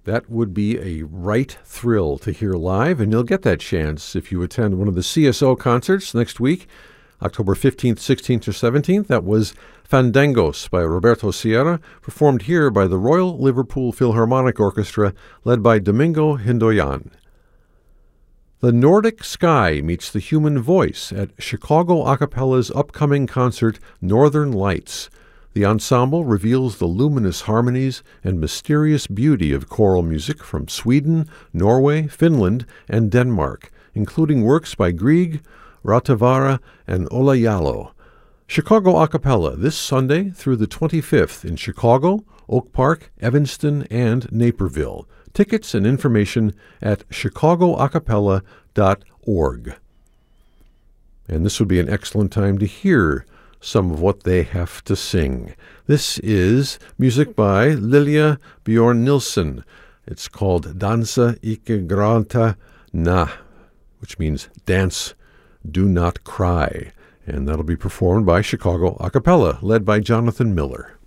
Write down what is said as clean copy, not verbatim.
That would be a right thrill to hear live, and you'll get that chance if you attend one of the CSO concerts next week, October 15th, 16th, or 17th. That was Fandangos by Roberto Sierra, performed here by the Royal Liverpool Philharmonic Orchestra, led by Domingo Hindoyan. The Nordic Sky meets the human voice at Chicago Acapella's upcoming concert, Northern Lights. The ensemble reveals the luminous harmonies and mysterious beauty of choral music from Sweden, Norway, Finland, and Denmark, including works by Grieg, Rautavaara, and Olayalo. Chicago Acapella this Sunday through the 25th in Chicago, Oak Park, Evanston, and Naperville. Tickets and information at chicagoacapella.org. And this would be an excellent time to hear some of what they have to sing. This is music by Lilja Bjorn-Nilsson. It's called Dansa ikke gråta na, which means dance, do not cry. And that'll be performed by Chicago Acapella, led by Jonathan Miller.